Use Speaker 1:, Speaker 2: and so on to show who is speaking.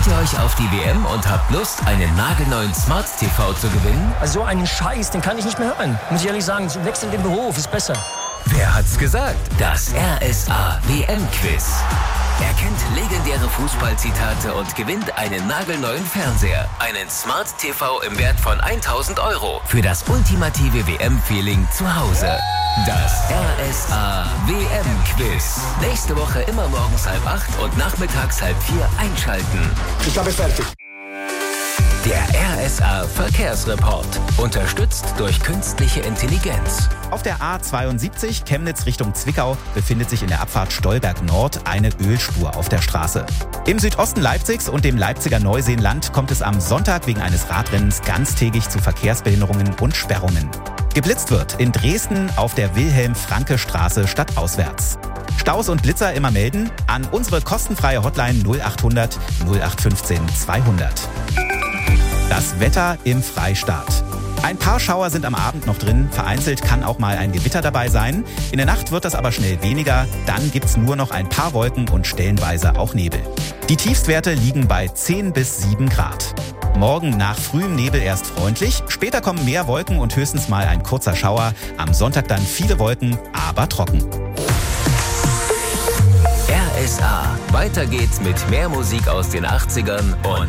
Speaker 1: Freut ihr euch auf die WM und habt Lust, einen nagelneuen Smart TV zu gewinnen?
Speaker 2: Also so einen Scheiß, den kann ich nicht mehr hören. Muss ich ehrlich sagen, wechsel den Beruf, ist besser.
Speaker 1: Wer hat's gesagt? Das RSA WM-Quiz. Er kennt legendäre Fußballzitate und gewinnt einen nagelneuen Fernseher. Einen Smart TV im Wert von 1.000 € für das ultimative WM-Feeling zu Hause. Das RSA WM-Quiz. Nächste Woche immer morgens 7:30 und nachmittags 3:30 einschalten.
Speaker 3: Ich habe fertig.
Speaker 1: Der RSA Verkehrsreport. Unterstützt durch künstliche Intelligenz.
Speaker 4: Auf der A72 Chemnitz Richtung Zwickau befindet sich in der Abfahrt Stolberg Nord eine Ölspur auf der Straße. Im Südosten Leipzigs und dem Leipziger Neuseenland kommt es am Sonntag wegen eines Radrennens ganztägig zu Verkehrsbehinderungen und Sperrungen. Geblitzt wird in Dresden auf der Wilhelm-Franke-Straße stadtauswärts. Staus und Blitzer immer melden an unsere kostenfreie Hotline 0800 0815 200. Das Wetter im Freistaat. Ein paar Schauer sind am Abend noch drin, vereinzelt kann auch mal ein Gewitter dabei sein. In der Nacht wird das aber schnell weniger, dann gibt's nur noch ein paar Wolken und stellenweise auch Nebel. Die Tiefstwerte liegen bei 10 bis 7 Grad. Morgen nach frühem Nebel erst freundlich, später kommen mehr Wolken und höchstens mal ein kurzer Schauer. Am Sonntag dann viele Wolken, aber trocken.
Speaker 1: RSA. Weiter geht's mit mehr Musik aus den 80ern und